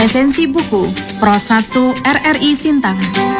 Esensi buku Pro 1 RRI Sintang.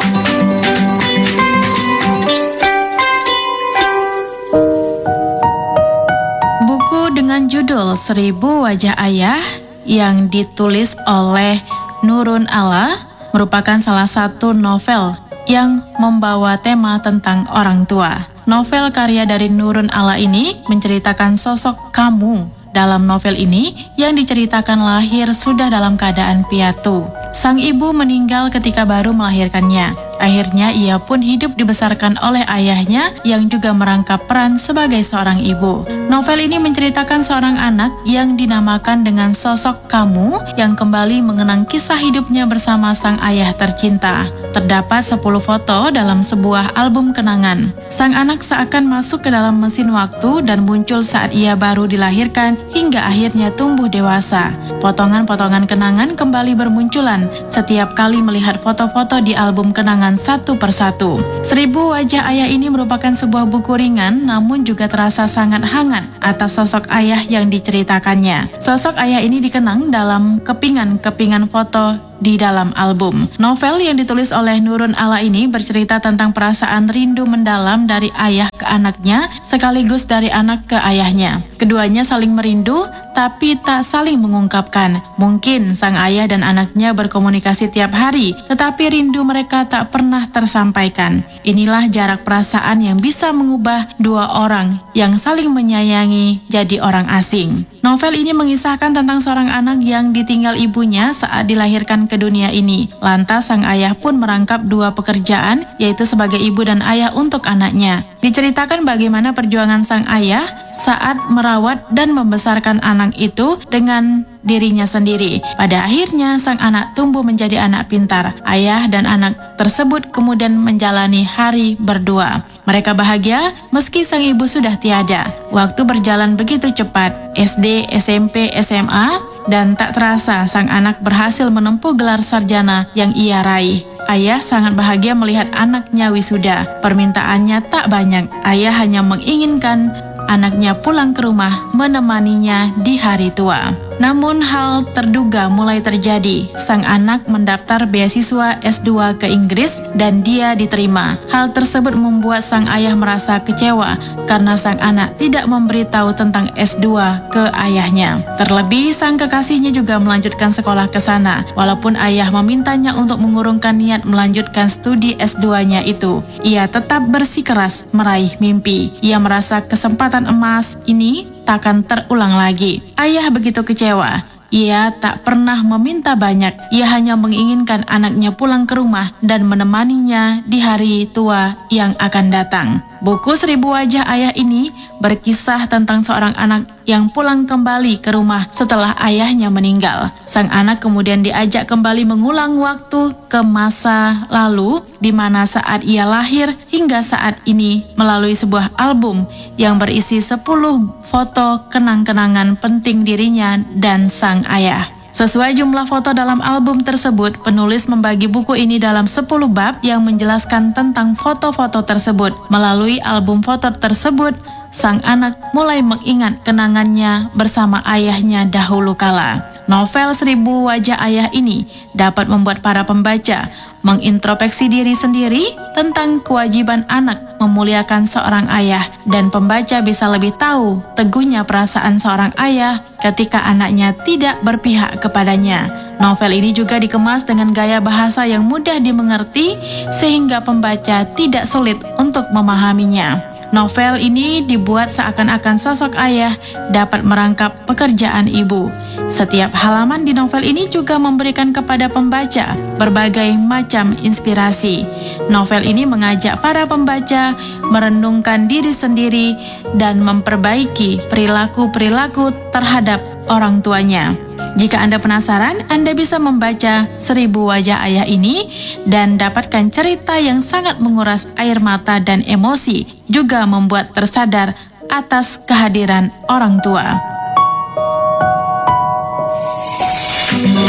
Buku dengan judul 1000 Wajah Ayah yang ditulis oleh Nurun Ala merupakan salah satu novel yang membawa tema tentang orang tua. Novel karya dari Nurun Ala ini menceritakan sosok Kamu. Dalam novel ini, yang diceritakan lahir sudah dalam keadaan piatu. Sang ibu meninggal ketika baru melahirkannya. Akhirnya ia pun hidup dibesarkan oleh ayahnya yang juga merangkap peran sebagai seorang ibu. Novel ini menceritakan seorang anak yang dinamakan dengan sosok Kamu yang kembali mengenang kisah hidupnya bersama sang ayah tercinta. Terdapat 10 foto dalam sebuah album kenangan. Sang anak seakan masuk ke dalam mesin waktu dan muncul saat ia baru dilahirkan hingga akhirnya tumbuh dewasa. Potongan-potongan kenangan kembali bermunculan setiap kali melihat foto-foto di album kenangan satu persatu. 1000 Wajah Ayah ini merupakan sebuah buku ringan namun juga terasa sangat hangat atas sosok ayah yang diceritakannya. Sosok ayah ini dikenang dalam kepingan-kepingan foto di dalam album. Novel yang ditulis oleh Nurun Ala ini bercerita tentang perasaan rindu mendalam dari ayah ke anaknya sekaligus dari anak ke ayahnya. Keduanya saling merindu tapi tak saling mengungkapkan. Mungkin sang ayah dan anaknya berkomunikasi tiap hari, tetapi rindu mereka tak pernah tersampaikan. Inilah jarak perasaan yang bisa mengubah dua orang yang saling menyayangi jadi orang asing. Novel ini mengisahkan tentang seorang anak yang ditinggal ibunya saat dilahirkan ke dunia ini. Lantas sang ayah pun merangkap dua pekerjaan, yaitu sebagai ibu dan ayah untuk anaknya. Diceritakan bagaimana perjuangan sang ayah saat merawat dan membesarkan anak itu dengan dirinya sendiri. Pada akhirnya sang anak tumbuh menjadi anak pintar. Ayah dan anak tersebut kemudian menjalani hari berdua. Mereka bahagia meski sang ibu sudah tiada. Waktu berjalan begitu cepat. SD, SMP, SMA, dan tak terasa sang anak berhasil menempuh gelar sarjana yang ia raih. Ayah sangat bahagia melihat anaknya wisuda. Permintaannya tak banyak. Ayah hanya menginginkan anaknya pulang ke rumah menemaninya di hari tua. Namun hal terduga mulai terjadi. Sang anak mendaftar beasiswa S2 ke Inggris dan dia diterima. Hal tersebut membuat sang ayah merasa kecewa karena sang anak tidak memberitahu tentang S2 ke ayahnya. Terlebih sang kekasihnya juga melanjutkan sekolah ke sana. Walaupun ayah memintanya untuk mengurungkan niat melanjutkan studi S2-nya itu, ia tetap bersikeras meraih mimpi. Ia merasa kesempatan emas ini takkan terulang lagi. Ayah begitu kecewa. Ia tak pernah meminta banyak. Ia hanya menginginkan anaknya pulang ke rumah dan menemaninya di hari tua yang akan datang. Buku 1000 Wajah Ayah ini berkisah tentang seorang anak yang pulang kembali ke rumah setelah ayahnya meninggal. Sang anak kemudian diajak kembali mengulang waktu ke masa lalu di mana saat ia lahir hingga saat ini melalui sebuah album yang berisi 10 foto kenang-kenangan penting dirinya dan sang ayah. Sesuai jumlah foto dalam album tersebut, penulis membagi buku ini dalam 10 bab yang menjelaskan tentang foto-foto tersebut. Melalui album foto tersebut, sang anak mulai mengingat kenangannya bersama ayahnya dahulu kala. Novel 1000 Wajah Ayah ini dapat membuat para pembaca mengintrospeksi diri sendiri tentang kewajiban anak memuliakan seorang ayah, dan pembaca bisa lebih tahu teguhnya perasaan seorang ayah ketika anaknya tidak berpihak kepadanya. Novel ini juga dikemas dengan gaya bahasa yang mudah dimengerti sehingga pembaca tidak sulit untuk memahaminya. Novel ini dibuat seakan-akan sosok ayah dapat merangkap pekerjaan ibu. Setiap halaman di novel ini juga memberikan kepada pembaca berbagai macam inspirasi. Novel ini mengajak para pembaca merenungkan diri sendiri dan memperbaiki perilaku-perilaku terhadap orang tuanya. Jika Anda penasaran, Anda bisa membaca 1000 Wajah Ayah ini dan dapatkan cerita yang sangat menguras air mata dan emosi, juga membuat tersadar atas kehadiran orang tua.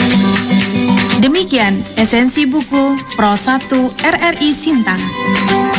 Demikian esensi buku Pro 1 RRI Sintang.